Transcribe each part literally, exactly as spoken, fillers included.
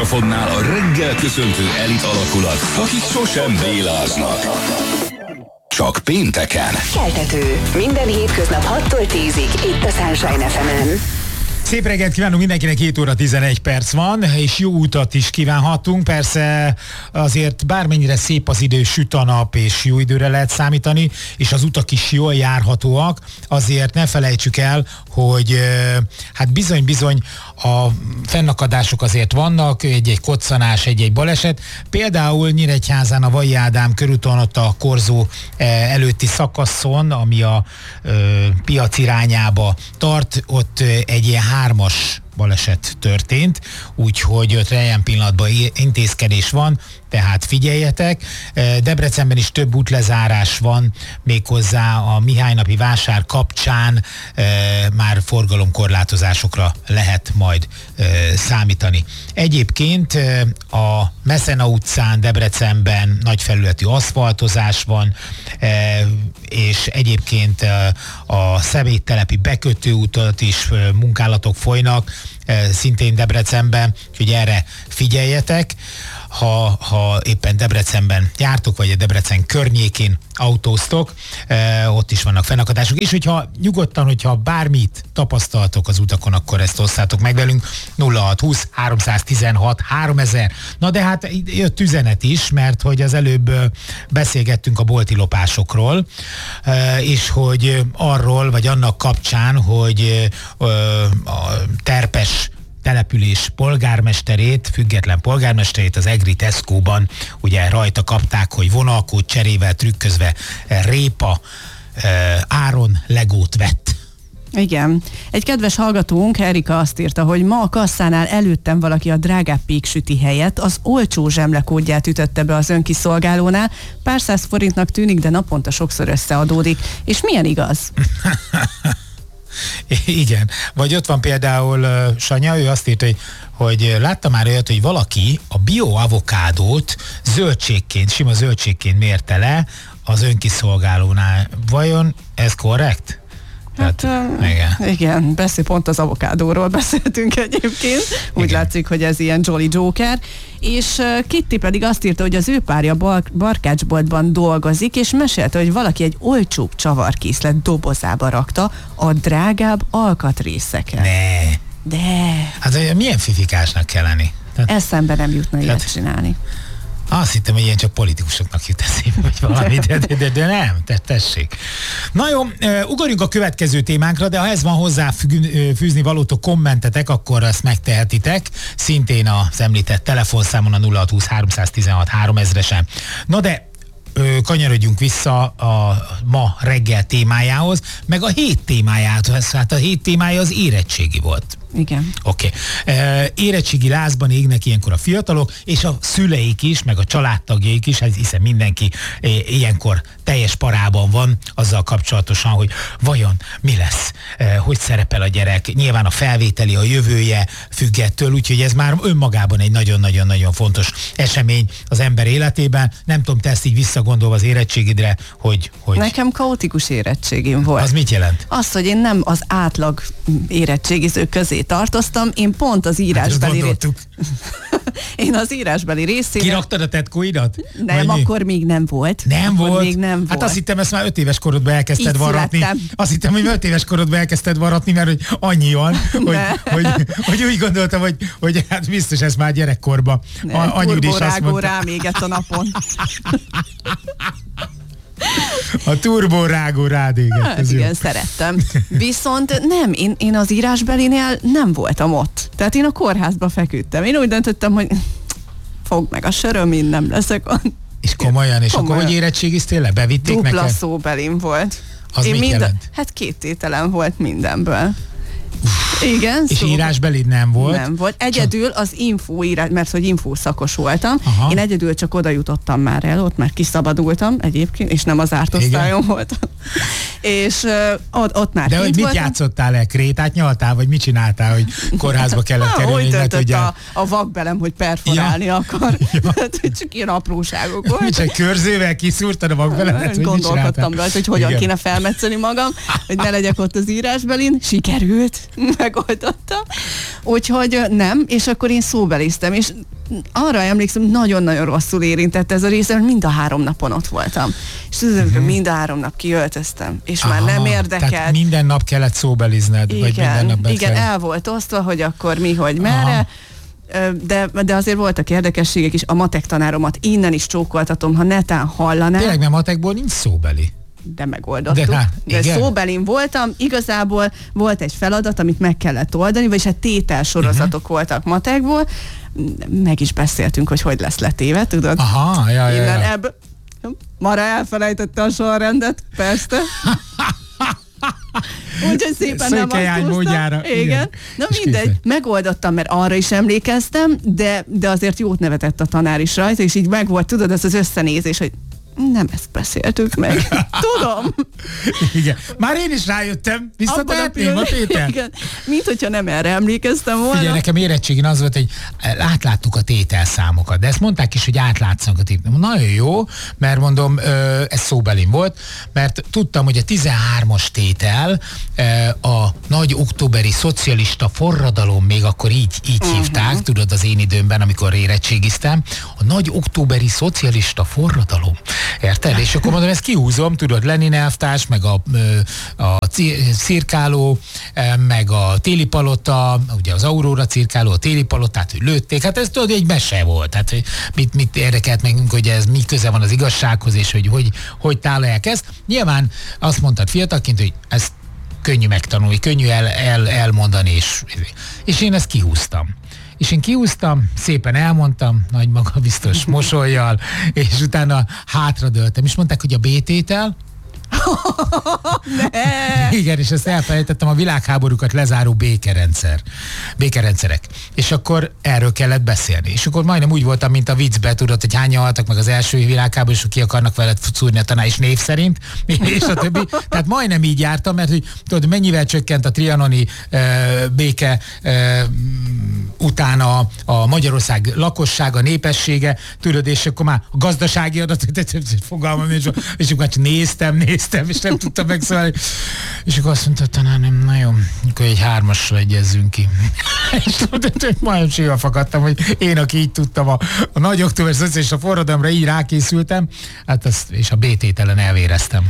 mikrofonnál a reggel köszöntő elit alakulat, akik sosem béláznak. Csak pénteken. Keltető. Minden hétköznap hattól tízig itt a Sunshine ef emen. Szép reggelt kívánunk mindenkinek, hét óra tizenegy perc van, és jó utat is kívánhatunk. Persze azért bármennyire szép az idő, süt a nap, és jó időre lehet számítani, és az utak is jól járhatóak, azért ne felejtsük el, hogy hát bizony-bizony a fennakadások azért vannak, egy-egy koccanás, egy-egy baleset. Például Nyíregyházán a Vajai Ádám körúton, ott a korzó előtti szakaszon, ami a ö, piac irányába tart, ott egy ilyen hármas baleset történt, úgyhogy ott jelen pillanatban intézkedés van, tehát figyeljetek. Debrecenben is több útlezárás van, méghozzá a Mihálynapi vásár kapcsán e, már forgalomkorlátozásokra lehet majd e, számítani. Egyébként e, a Meszena utcán Debrecenben nagy felületű aszfaltozás van, e, és egyébként e, a személytelepi bekötőútat is e, munkálatok folynak, e, szintén Debrecenben, úgyhogy erre figyeljetek. Ha, ha éppen Debrecenben jártok, vagy a Debrecen környékén autóztok, eh, ott is vannak fennakadások, és hogyha nyugodtan, hogyha bármit tapasztaltok az utakon, akkor ezt osszátok meg velünk, nulla hat húsz háromszáztizenhat háromezer. Na de hát jött üzenet is, mert hogy az előbb beszélgettünk a bolti lopásokról, eh, és hogy arról, vagy annak kapcsán, hogy eh, a terpes település polgármesterét, független polgármesterét az Egri Tesco-ban ugye rajta kapták, hogy vonalkód cserével trükközve répa e, áron legót vett. Igen. Egy kedves hallgatónk, Erika azt írta, hogy ma a kasszánál előttem valaki a drágább péksüti helyett az olcsó zsemlekódját ütötte be az önkiszolgálónál. Pár száz forintnak tűnik, de naponta sokszor összeadódik. És milyen igaz? Igen. Vagy ott van például uh, Sanya, ő azt írta, hogy, hogy látta már olyat, hogy valaki a bio-avokádót zöldségként, sima zöldségként mérte le az önkiszolgálónál. Vajon ez korrekt? Hát, um, igen. igen, beszél, pont az avokádóról beszéltünk egyébként. Úgy igen. Látszik, hogy ez ilyen Jolly Joker. És uh, Kitty pedig azt írta, hogy az ő párja bar- barkácsboltban dolgozik, és mesélte, hogy valaki egy olcsóbb csavarkészlet dobozába rakta a drágább alkatrészeket. Ne. De. Hát milyen fifikásnak kell lenni? Tehát, eszembe nem jutna tehát, ilyet csinálni. Azt hittem, hogy ilyen csak politikusoknak jut eszébe, vagy valami, de, de, de nem, te, tessék. Na jó, ugorjunk a következő témánkra, de ha ez van hozzá fűzni valótok, kommentetek, akkor ezt megtehetitek, szintén az említett telefonszámon a nulla hat húsz háromszáztizenhat háromezresen. Na de kanyarodjunk vissza a ma reggel témájához, meg a hét témájához. Hát a hét témája az érettségi volt. Igen. Oké. Okay. E, érettségi lázban égnek ilyenkor a fiatalok, és a szüleik is, meg a családtagjaik is, hát hiszen mindenki e, ilyenkor teljes parában van azzal kapcsolatosan, hogy vajon mi lesz, e, hogy szerepel a gyerek. Nyilván a felvételi, a jövője függ ettől, úgyhogy ez már önmagában egy nagyon-nagyon-nagyon fontos esemény az ember életében. Nem tudom, te ezt így visszagondolva az érettségidre, hogy, hogy... Nekem kaotikus érettségim volt. Az mit jelent? Azt, hogy én nem az átlag érettségizők közé tartoztam, én pont az írásbeli... Hát én az írásbeli részére... Kiraktad a tetkóidat? Nem, vagy akkor még nem volt. Nem akkor volt? Még nem hát volt. azt hittem, ezt már öt éves korodban elkezdted így varratni. születtem. Azt hittem, hogy öt éves korodban elkezdted varratni, mert hogy annyi van, hogy, hogy, hogy úgy gondoltam, hogy, hogy hát biztos ez már gyerekkorban. Anyud is azt mondta. rám égett a napon. A turborágó rád égett. Hát igen, jó. Szerettem. Viszont nem, én, én az írásbelinél nem voltam ott. Tehát én a kórházba feküdtem. Én úgy döntöttem, hogy fogd meg a söröm, én nem leszek ott. És komolyan, és komolyan. Akkor hogy érettségiztél le? Bevitték Dupla neked? szóbelim volt. Az én mit minden, jelent? Hát két tételem volt mindenből. Igen, és szó... írásbelid nem volt? Nem volt. Egyedül az infó írás, mert hogy infószakos voltam. Aha. Én egyedül csak oda jutottam már el, ott már kiszabadultam egyébként, és nem az árt osztályon voltam. és uh, ott, ott már de hogy mit voltam. Játszottál el? Krétát nyaltál, vagy mit csináltál, hogy kórházba kellett kerülni? Úgy döntött a, a vakbelem, hogy perforálni ja. akar. Ja. Csak ilyen apróságok volt. Mit, egy körzővel kiszúrtad a vakbelemet? Gondolkodtam rajta, hogy hogyan igen. kéne felmetszeni magam, hogy ne legyek ott az írásbelin. Sikerült. megoldottam. Úgyhogy nem, és akkor én szóbeliztem, és arra emlékszem, nagyon-nagyon rosszul érintett ez a része, mert mind a három napon ott voltam. És tudom, uh-huh. mind a három nap kiöltöztem, és Aha, már nem érdekelt. Tehát minden nap kellett szóbelizned? Igen, vagy minden nap igen, el volt osztva, hogy akkor mi, hogy merre. De, de azért voltak érdekességek is. A matek tanáromat innen is csókoltatom, ha netán hallaná. Tényleg, mert matekból nincs szóbeli. De megoldottuk. De, hát, de szóbelin voltam, igazából volt egy feladat, amit meg kellett oldani, vagyis hát tételsorozatok uh-huh. voltak matekból. Meg is beszéltünk, hogy hogy lesz letéve, tudod? Aha, ja, ja, ja. Ebből, Mara elfelejtette a sorrendet, persze. Úgyhogy szépen nem azt igen. igen. Na mindegy, készít. Megoldottam, mert arra is emlékeztem, de, de azért jót nevetett a tanár is rajta, és így meg volt, tudod, ez az összenézés, hogy nem ezt beszéltük meg. Tudom. Igen. Már én is rájöttem, visszatehetném a tétel. Igen. Mint hogyha nem erre emlékeztem volna. Ugye nekem érettségén az volt, hogy átláttuk a tételszámokat, de ezt mondták is, hogy átlátszanak a tétel. Nagyon jó, mert mondom, ez szóbelin volt, mert tudtam, hogy a tizenhármas tétel a nagy októberi szocialista forradalom, még akkor így, így uh-huh. hívták, tudod, az én időmben, amikor érettségiztem, a nagy októberi szocialista forradalom. Érted? És akkor mondom, ezt kihúzom, tudod, Lenin elvtárs, meg a, a cirkáló, meg a téli palota, ugye az Aurora cirkáló, a téli palotát, hogy lőtték. Hát ez tudod, egy mese volt. Hát mit, mit érdekelt nekünk, hogy ez mi köze van az igazsághoz, és hogy hogy, hogy tálalják ezt. Nyilván azt mondtad fiatalként, hogy ezt könnyű megtanulni, könnyű el, el, elmondani, és, és én ezt kihúztam. És én kihúztam, szépen elmondtam, nagy magabiztos mosollyal, és utána hátradőltem. És mondták, hogy a B-tétel. Igen, és ezt elfelejtettem, a világháborúkat lezáró békerendszer. Békerendszerek. És akkor erről kellett beszélni. És akkor majdnem úgy voltam, mint a viccbe, tudod, hogy hányan haltak meg az első világháború, és ki akarnak veled szúrni a tanár, és név szerint, és a többi. Tehát majdnem így jártam, mert hogy tudod, mennyivel csökkent a trianoni uh, béke uh, utána a Magyarország lakossága, népessége, tudod, és akkor már a gazdasági adatot, fogalmam, és, és akkor néztem, néztem, és nem tudtam megszólni. És akkor azt mondta, tanár, nem, na jó, akkor egy hármasra egyezzünk ki. És majdnem síva fakadtam, hogy én, aki így tudtam a, a nagy október szocialista forradalomra, így rákészültem, hát azt, és a B-tételen elvéreztem.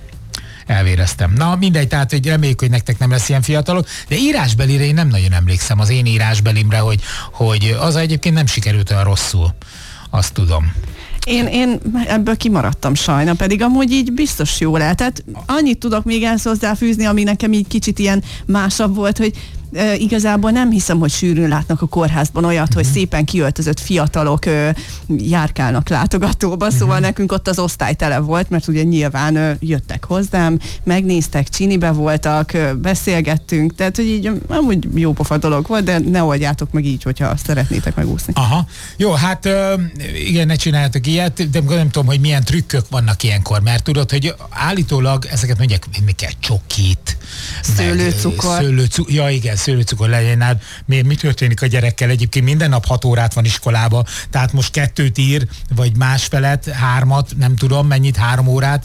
Elvéreztem. Na mindegy, tehát hogy reméljük, hogy nektek nem lesz ilyen fiatalok, de írásbelire én nem nagyon emlékszem az én írásbelimre, hogy, hogy az egyébként nem sikerült olyan rosszul. Azt tudom. Én, én ebből kimaradtam sajna, pedig amúgy így biztos jó lehet. Tehát annyit tudok még ezt hozzáfűzni, ami nekem így kicsit ilyen másabb volt, hogy e, igazából nem hiszem, hogy sűrűn látnak a kórházban olyat, uh-huh. hogy szépen kiöltözött fiatalok ö, járkálnak látogatóba, uh-huh. szóval nekünk ott az osztály tele volt, mert ugye nyilván ö, jöttek hozzám, megnéztek, csinibe voltak, ö, beszélgettünk, tehát hogy így amúgy jó pofa dolog volt, de ne oldjátok meg így, hogyha szeretnétek megúszni. Aha. Jó, hát ö, igen, ne csináljátok ilyet, de nem tudom, hogy milyen trükkök vannak ilyenkor, mert tudod, hogy állítólag ezeket mondják, mi kell csokit, szőlőcukor. Szőlőcukor, ja igen, szőlőcukor legyen. Hát mi, mi történik a gyerekkel? Egyébként minden nap hat órát van iskolába, tehát most kettőt ír, vagy másfelet, hármat, nem tudom mennyit, három órát.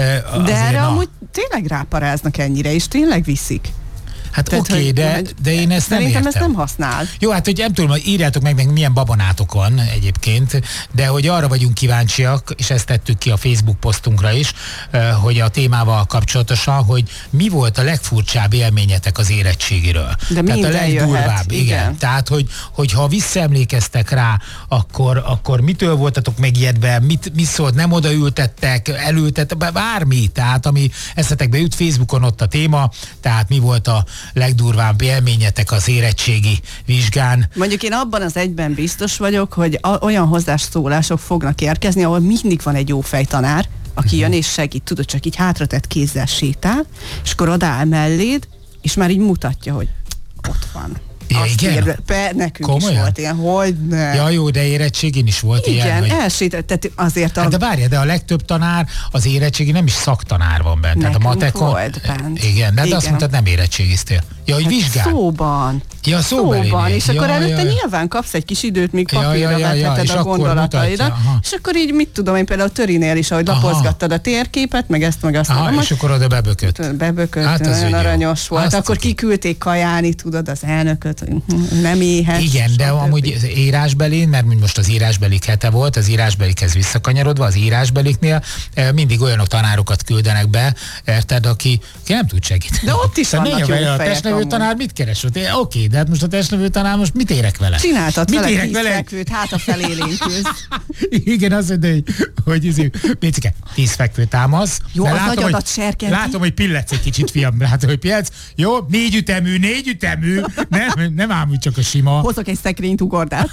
De erre na. amúgy tényleg ráparáznak ennyire, és tényleg viszik. Hát oké, okay, de, de én ezt nem értem. ezt nem használ. Jó, hát hogy nem tudom, hogy írjátok meg, meg milyen babonátok van egyébként, de hogy arra vagyunk kíváncsiak, és ezt tettük ki a Facebook posztunkra is, hogy a témával kapcsolatosan, hogy mi volt a legfurcsább élményetek az érettségiről. De tehát a legdurvább, jöhet, igen. igen. Tehát, hogy, hogy ha visszaemlékeztek rá, akkor, akkor mitől voltatok megijedve, mit, mit szólt, nem odaültettek, elültettek, bármi, tehát ami eszetekbe jut, Facebookon ott a téma, tehát mi volt a legdurvább élményetek az érettségi vizsgán. Mondjuk én abban az egyben biztos vagyok, hogy a, olyan hozzászólások fognak érkezni, ahol mindig van egy jó fejtanár, aki uh-huh. jön és segít, tudod, csak így hátratett kézzel sétál, és akkor odaáll melléd, és már így mutatja, hogy ott van. Ja, azt igen? írd, be, nekünk Komolyan? is volt ilyen, hogy ne. Ja jó, de érettségén is volt Igen, ilyen. hogy... elsétett, azért a... Hát de várja, de a legtöbb tanár az érettségi nem is szaktanár van benne. Tehát a matekon. volt bent. Igen, de Igen. azt mondtad, nem érettségiztél. Ja, hogy Hát vizsgál. szóban. Ja, szóbeli. Szóban, és akkor ja, előtte ja. nyilván kapsz egy kis időt, míg Ja, papírra ja, ja, ja, vetheted és a akkor gondolataidat, mutatja, és akkor így mit tudom én például Törinél is, ahogy Aha. lapozgattad a térképet, meg ezt, meg azt. Aha, mondom, és akkor oda bebökött. bebökött, Hát az nagyon úgy jó. aranyos volt. Azt Akkor ciki. kiküldték kajálni, tudod, az elnököt, hogy nem éhes. Igen, de stb. amúgy az írásbeli, mert most az írásbelik hete volt, az írásbelikhez visszakanyarodva, az írásbeliknél eh, mindig olyanok tanárokat küldenek be, érted, aki, aki nem tud segíteni. De ott is Szóval vannak ne jó jöjjön, a fejek testnevő amúgy. tanár mit keres ott? Eh, Oké, de hát most a testnevő tanár most mit érek vele? Csináltad mit vele érek tíz vele? fekvőt, hát a felélénkülsz. Igen, azt mondja, hogy, hogy izé, Bécike, tíz fekvő támasz. Jó, De az látom, agyadat hogy- serkenti. Látom, hogy pilletsz egy kicsit, fiam. Látom, hogy pilletsz. Jó, négy ütemű, négy ütemű. Nem, nem ám úgy csak a sima. Hozok egy szekrényt ugordát.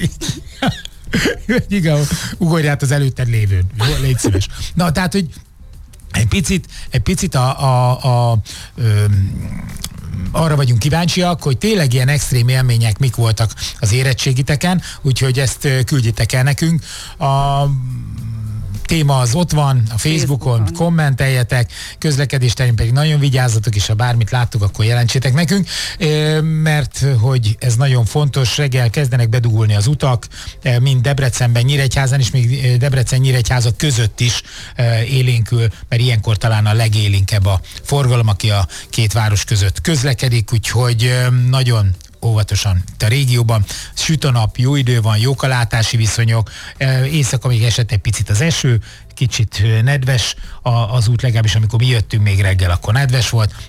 Igen, ugorját az előtted lévőn. Jó, légy szíves. Na, tehát, hogy egy picit, egy picit a, a, a öm, arra vagyunk kíváncsiak, hogy tényleg ilyen extrém élmények mik voltak az érettségiteken, úgyhogy ezt ö, küldjétek el nekünk. A téma az ott van, a Facebookon, Facebookon. kommenteljetek, közlekedés terén pedig nagyon vigyázzatok, és ha bármit láttuk, akkor jelentsétek nekünk, ö, mert hogy ez nagyon fontos, reggel kezdenek bedugulni az utak, ö, mind Debrecenben, Nyíregyházan, és még Debrecen-Nyíregyháza között is ö, élénkül, mert ilyenkor talán a legélénkebb a forgalom, aki a két város között közlekedik, úgyhogy ö, nagyon óvatosan itt a régióban. Süt a nap, jó idő van, jók a látási viszonyok, éjszaka még esett egy picit az eső, kicsit nedves a, az út, legalábbis amikor mi jöttünk még reggel, akkor nedves volt,